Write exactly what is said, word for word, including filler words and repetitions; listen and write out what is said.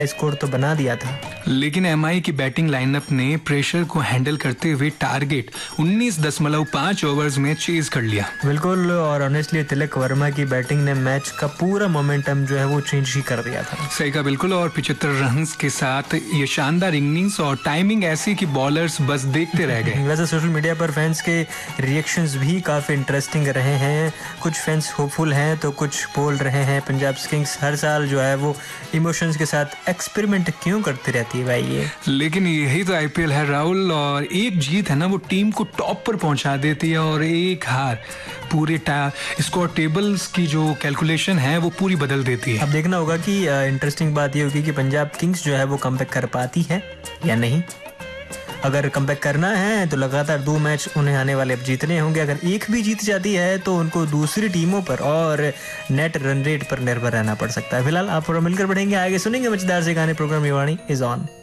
Score तो बना दिया था, लेकिन एमआई की बैटिंग लाइनअप ने प्रेशर को हैंडल करते हुए टारगेट उन्नीस दशमलव पाँच ओवर्स में चेज कर लिया। बिल्कुल, और ऑनेस्टली तिलक वर्मा की बैटिंग ने मैच का पूरा मोमेंटम जो है वो चेंज ही कर दिया था। सही का बिल्कुल, और पिछहत्तर रन के साथ ये शानदार इनिंग्स और टाइमिंग ऐसी कि बॉलर्स बस देखते रह गए। वैसे सोशल मीडिया पर फैंस के रिएक्शंस भी काफ़ी इंटरेस्टिंग रहे हैं। कुछ फैंस होपफुल हैं तो कुछ बोल रहे हैं पंजाब किंग्स हर साल जो है वो इमोशंस के साथ एक्सपेरिमेंट क्यों करती रहती है भाई ये। लेकिन यही तो आईपीएल है राहुल, और एक जीत है ना वो टीम को टॉप पर पहुंचा देती है और एक हार पूरे स्कोर टेबल्स की जो कैलकुलेशन है वो पूरी बदल देती है। अब देखना होगा कि इंटरेस्टिंग बात ये होगी कि पंजाब किंग्स जो है वो कमबैक कर पाती है या नहीं। अगर कमबैक करना है तो लगातार दो मैच उन्हें आने वाले अब जीतने होंगे। अगर एक भी जीत जाती है तो उनको दूसरी टीमों पर और नेट रन रेट पर निर्भर रहना पड़ सकता है। फिलहाल आप मिलकर बढ़ेंगे आगे, सुनेंगे मजेदार से गाने। Programme युवाणी is on.